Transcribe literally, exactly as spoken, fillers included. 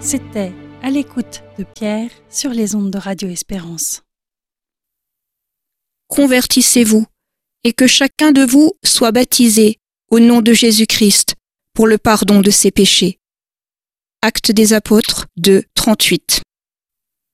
C'était À l'écoute de Pierre sur les ondes de Radio Espérance. Convertissez-vous et que chacun de vous soit baptisé au nom de Jésus-Christ pour le pardon de ses péchés. Actes des Apôtres deux, trente-huit.